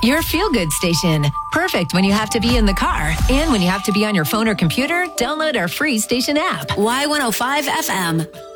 Your feel-good station. Perfect when you have to be in the car. And when you have to be on your phone or computer, download our free station app. Y105 FM.